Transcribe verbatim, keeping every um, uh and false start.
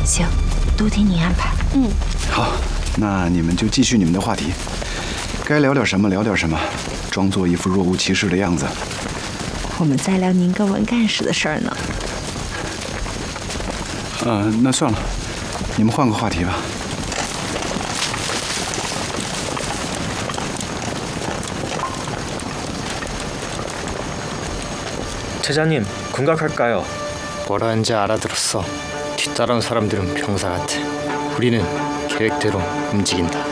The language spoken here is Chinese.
行，都听你安排。 嗯， 好，那你们就继续你们的话题，该聊点什么聊点什么，装作一副若无其事的样子。 我们在聊您跟文干事的事儿呢。 呃，那算了，你们换个话题吧。 대장님, 군각할까요? 뭐라는지 알아들었어. 뒤따라온 사람들은 병사 같아. 우리는 계획대로 움직인다.